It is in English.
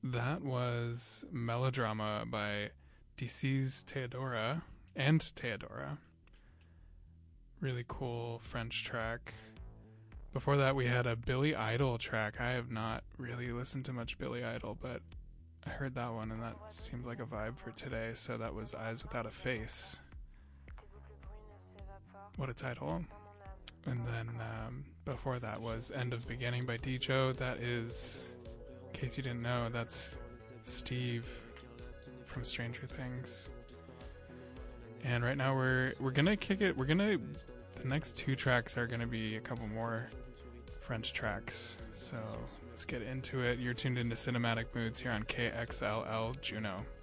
That was Melodrama by DC's Theodora and Theodora. Really cool French track. Before that, we had a Billy Idol track. I have not really listened to much Billy Idol, but I heard that one and that seemed like a vibe for today. So that was Eyes Without a Face. What a title. And then before that was End of Beginning by Dijo. That is, in case you didn't know, that's Steve from Stranger Things. And right now we're gonna kick it. The next two tracks are gonna be a couple more French tracks. So let's get into it. You're tuned into Cinematic Moods here on KXLL Juno.